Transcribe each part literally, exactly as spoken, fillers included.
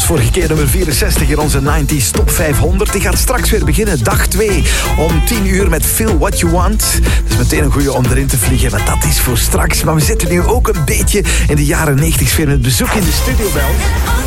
vorige keer nummer vierenzestig in onze negentig Top vijfhonderd. Die gaat straks weer beginnen, dag twee. Om tien uur met Feel What You Want. Dat is meteen een goeie om erin te vliegen, want dat is voor straks. Maar we zitten nu ook een beetje in de jaren negentig sfeer met bezoek in de studio bij ons.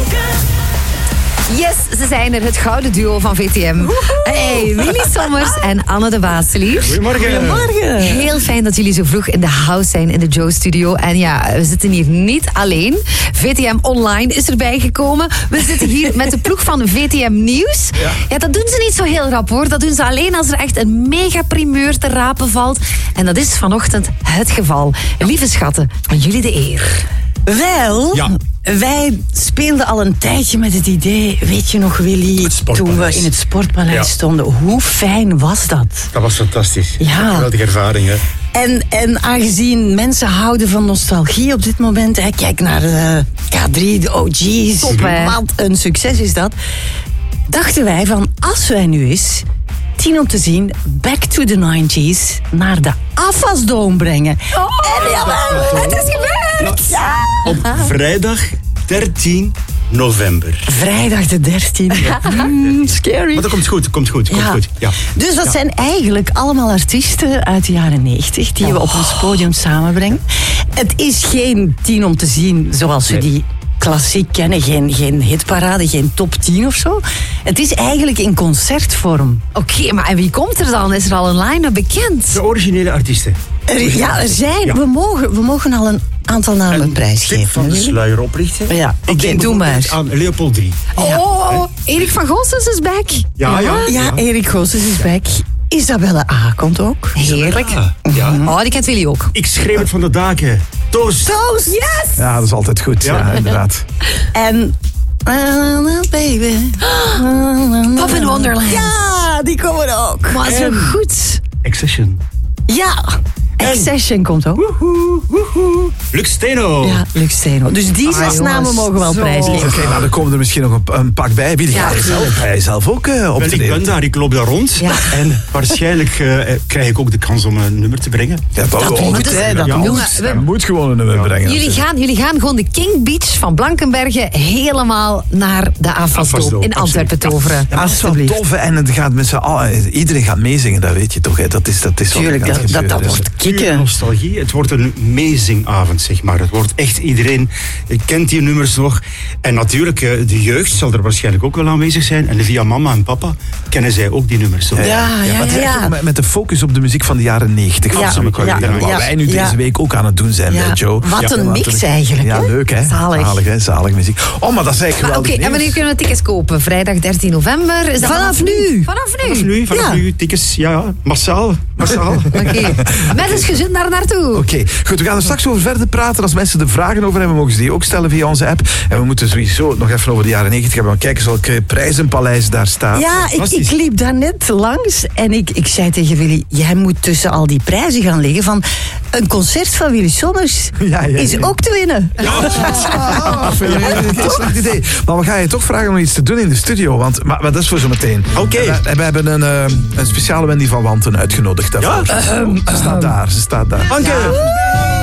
Yes, ze zijn er, het gouden duo van V T M. Hey, Willy Sommers en Anne de Wasselier. Goedemorgen. Goedemorgen. Heel fijn dat jullie zo vroeg in de house zijn in de Joe-studio. En ja, we zitten hier niet alleen. V T M Online is erbij gekomen. We zitten hier met de ploeg van V T M Nieuws. Ja. ja, dat doen ze niet zo heel rap hoor. Dat doen ze alleen als er echt een mega primeur te rapen valt. En dat is vanochtend het geval. Lieve schatten, aan jullie de eer. Wel, Ja. wij speelden al een tijdje met het idee, weet je nog Willy, toen we in het Sportpaleis Ja. stonden, hoe fijn was dat? Dat was fantastisch. Ja. Geweldige ervaring, hè. En, en aangezien mensen houden van nostalgie op dit moment, hè, kijk naar de K drie, de O G's, Top, hè? wat een succes is dat, dachten wij van, als wij nu eens tien om te zien, back to the nineties, naar de Afasdome brengen. Oh, en jawel, het is gebeurd! Ja. Op vrijdag dertien november. Vrijdag de dertiende. Mm, scary. Maar dat komt goed, komt goed, komt Ja. goed. Ja. Dus dat Ja. zijn eigenlijk allemaal artiesten uit de jaren negentig die we op ons podium samenbrengen. Het is geen tien om te zien zoals we Nee. die klassiek kennen. Geen, geen hitparade, geen top tien of zo. Het is eigenlijk in concertvorm. Oké, maar en wie komt er dan? Is er al een line-up bekend? De originele artiesten. Er, ja, er zijn. Ja. We, mogen, we mogen al een aantal namen Een prijsgeven. tip van de sluier oplichten. Ja, Ik oké, denk doe bijvoorbeeld maar. aan Leopold drie. Oh, Erik van Goossens is back. Ja, ja. Ja, Erik Goossens is back. Isabelle A. komt ook. Heerlijk. Ja, ja. Oh, die kent Willy ook. Ik schreef het van de daken. Toast. Toast! Yes! Ja, dat is altijd goed. Ja, Ja. inderdaad. En... baby. Pop in Wonderland. Ja, die komen ook. Maar zo En- goed. Accession. Ja, Accession komt ook. Woehoe, woehoe. Lux Steno. Ja, Lux Steno. Dus die zes jongens, namen mogen wel zo. prijsgeven. Oké, nou, dan komen er misschien nog een, een pak bij. Wie Ja, ga je zelf, ga je zelf ook uh, Wel, ik ben optreden? daar, ik loop daar rond. Ja. En waarschijnlijk eh, krijg ik ook de kans om een nummer te brengen. Ja, dat, Dat moet, moet, hè, dat Ja. moet. Jongen, we- Je moet gewoon een nummer brengen. Jullie gaan, jullie gaan gewoon de King Beach van Blankenberge helemaal naar de Afasdome Afasdome, in Antwerpen absoluut. toveren. Ja, maar dat is wel Alsjeblieft. tof, hè. En het gaat met z'n allen, iedereen gaat meezingen, dat weet je toch. Hè. Dat is, dat is wat er Tuurlijk, gaat dat, dat, dat gebeuren. wordt Pure kicken. nostalgie. Het wordt een meezingavond, zeg maar. Het wordt echt iedereen kent die nummers nog. En natuurlijk, eh, de jeugd zal er waarschijnlijk ook wel aanwezig zijn. En via mama en papa kennen zij ook die nummers. Zo. Ja, ja, Maar het ja. werkt ook met, met de focus op de muziek van de jaren negentig. Ja, Absoluut. ja, Wat ja, wij nu ja. deze week ook aan het doen zijn Ja, bij Joe. wat Ja, een mix natuurlijk. eigenlijk, Ja, hè? leuk hè. Zalig. Zalig, hè? Zalig muziek. Oh, maar dat is eigenlijk Maar geweldig oké, en nieuws. wanneer kunnen we tickets kopen? Vrijdag dertien november? Is dat Vanaf nu. Vanaf nu? Vanaf nu, vanaf Ja. nu, tickets, ja, massaal. massaal. Oké. Met het gezin daar naartoe. Oké, goed, we gaan er straks over verder praten. Als mensen er vragen over hebben, mogen ze die ook stellen via onze app. En we moeten sowieso nog even over de jaren negentig hebben. Want kijk eens welk prijzenpaleis daar staat. Ja, ik, ik Fantastisch. liep daar net langs en ik, ik zei tegen Willy, jij moet tussen al die prijzen gaan liggen van een concert van Willy Sommers Ja, ja, is ja. ook te winnen. Ah, vind je geen slecht idee. Maar we gaan je toch vragen om iets te doen in de studio. Want, maar, maar dat is voor zometeen. Oké. We, we hebben een, eh, een speciale Wendy van Wanten uitgenodigd daarvoor. Ja? ze staat daar, ze staat daar. Anke!